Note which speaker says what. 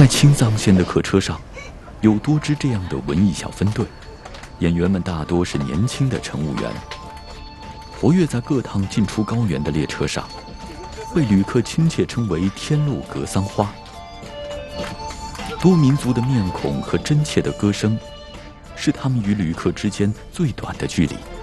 Speaker 1: 在青藏线的客车上，有多支这样的文艺小分队，演员们大多是年轻的乘务员，活跃在各趟进出高原的列车上，被旅客亲切称为“天路格桑花”。多民族的面孔和真切的歌声，是他们与旅客之间最短的距离。